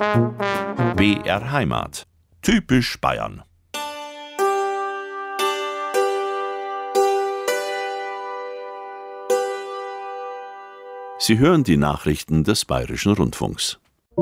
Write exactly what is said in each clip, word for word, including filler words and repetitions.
B R Heimat. Typisch Bayern. Sie hören die Nachrichten des Bayerischen Rundfunks.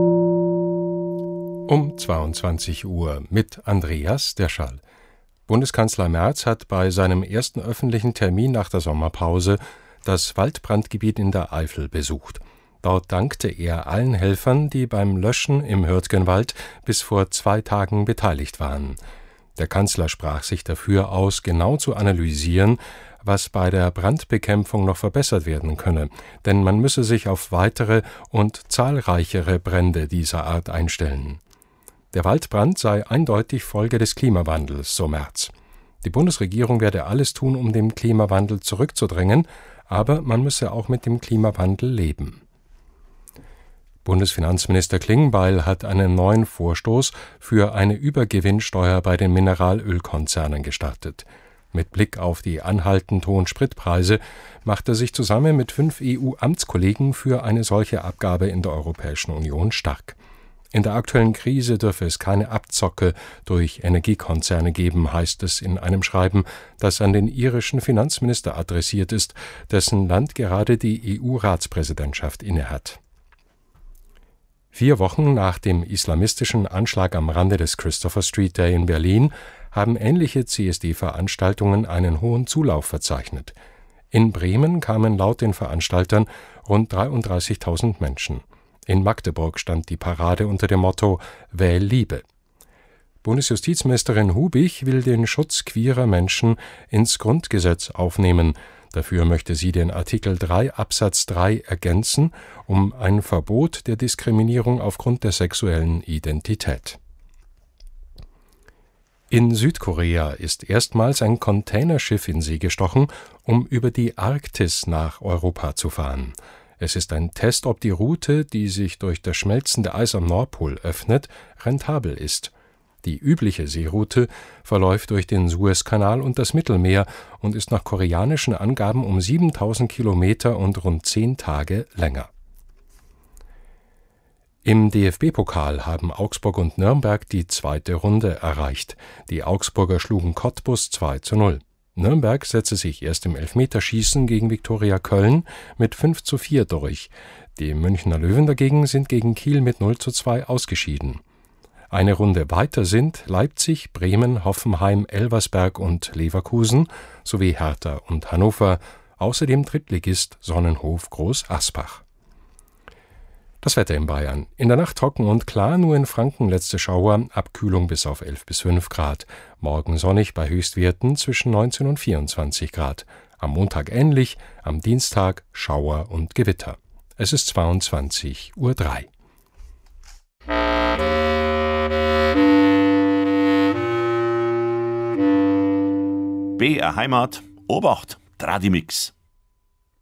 Um zweiundzwanzig Uhr mit Andreas Derschall. Bundeskanzler Merz hat bei seinem ersten öffentlichen Termin nach der Sommerpause das Waldbrandgebiet in der Eifel besucht. Dort dankte er allen Helfern, die beim Löschen im Hürtgenwald bis vor zwei Tagen beteiligt waren. Der Kanzler sprach sich dafür aus, genau zu analysieren, was bei der Brandbekämpfung noch verbessert werden könne, denn man müsse sich auf weitere und zahlreichere Brände dieser Art einstellen. Der Waldbrand sei eindeutig Folge des Klimawandels, so Merz. Die Bundesregierung werde alles tun, um den Klimawandel zurückzudrängen, aber man müsse auch mit dem Klimawandel leben. Bundesfinanzminister Klingbeil hat einen neuen Vorstoß für eine Übergewinnsteuer bei den Mineralölkonzernen gestartet. Mit Blick auf die anhaltend hohen Spritpreise macht er sich zusammen mit fünf E U-Amtskollegen für eine solche Abgabe in der Europäischen Union stark. In der aktuellen Krise dürfe es keine Abzocke durch Energiekonzerne geben, heißt es in einem Schreiben, das an den irischen Finanzminister adressiert ist, dessen Land gerade die E U-Ratspräsidentschaft innehat. Vier Wochen nach dem islamistischen Anschlag am Rande des Christopher Street Day in Berlin haben ähnliche C S D-Veranstaltungen einen hohen Zulauf verzeichnet. In Bremen kamen laut den Veranstaltern rund dreiunddreißigtausend Menschen. In Magdeburg stand die Parade unter dem Motto »Wähl Liebe«. Bundesjustizministerin Hubich will den Schutz queerer Menschen ins Grundgesetz aufnehmen. Dafür möchte sie den Artikel drei Absatz drei ergänzen, um ein Verbot der Diskriminierung aufgrund der sexuellen Identität. In Südkorea ist erstmals ein Containerschiff in See gestochen, um über die Arktis nach Europa zu fahren. Es ist ein Test, ob die Route, die sich durch das schmelzende Eis am Nordpol öffnet, rentabel ist. Die übliche Seeroute verläuft durch den Suezkanal und das Mittelmeer und ist nach koreanischen Angaben um siebentausend Kilometer und rund zehn Tage länger. Im D F B-Pokal haben Augsburg und Nürnberg die zweite Runde erreicht. Die Augsburger schlugen Cottbus zwei zu null. Nürnberg setzte sich erst im Elfmeterschießen gegen Viktoria Köln mit fünf zu vier durch. Die Münchner Löwen dagegen sind gegen Kiel mit null zu zwei ausgeschieden. Eine Runde weiter sind Leipzig, Bremen, Hoffenheim, Elversberg und Leverkusen sowie Hertha und Hannover, außerdem Drittligist Sonnenhof Groß Asbach. Das Wetter in Bayern. In der Nacht trocken und klar, nur in Franken letzte Schauer, Abkühlung bis auf elf bis fünf Grad. Morgen sonnig bei Höchstwerten zwischen neunzehn und vierundzwanzig Grad. Am Montag ähnlich, am Dienstag Schauer und Gewitter. Es ist zweiundzwanzig Uhr drei. B R Heimat, Obacht, Tradimix.